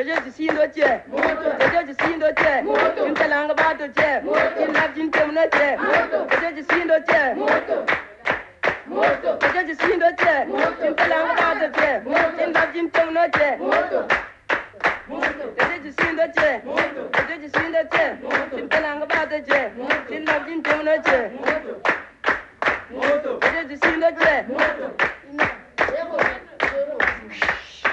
Jaji sindo che, Jaji sindo che, Intalanga bato che, Inlabjin temno che, Jaji sindo che, Jaji sindo che, Intalanga bato che, Inlabjin temno che, Jaji sindo che, Jaji sindo che, Intalanga bato che, Inlabjin temno che, Jaji sindo che.